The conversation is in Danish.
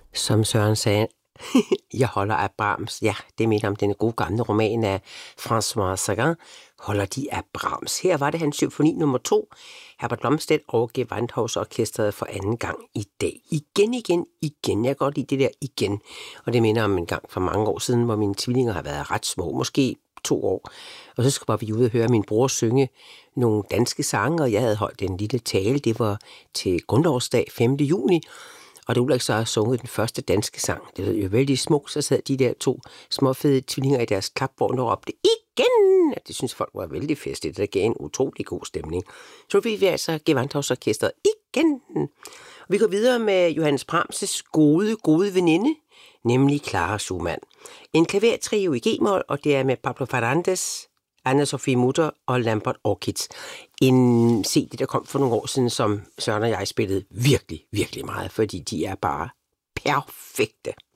Som Søren sagde, jeg holder af Brahms. Ja, det minder om den gode gamle roman af François Sagan. Holder de af Brahms. Her var det hans symfoni nummer 2. Herbert Blomstedt og Gewandhausorkestret for anden gang i dag. Igen. Jeg kan godt lide det der igen. Og det minder om en gang for mange år siden, hvor mine tvillinger har været ret små. Måske 2 år. Og så skulle vi ud og høre min bror synge nogle danske sange, og jeg havde holdt en lille tale. Det var til grundlovsdag 5. juni. Og da Ulrik så har sunget den første danske sang, det var jo vældig smukt, så sad de der 2 småfede tvillinger i deres klapvogn og råbte igen. Det synes folk var vældig festligt. Det gav en utrolig god stemning. Så fik vi altså Gewandhausorkestret igen. Vi går videre med Johannes Brahms' gode veninde, nemlig Clara Schumann. En klavertrio i G-mol, og det er med Pablo Fernández, Anna-Sophie Mutter og Lambert Orchitz. En CD, der kom for nogle år siden, som Søren og jeg spillede virkelig meget, fordi de er bare perfekte.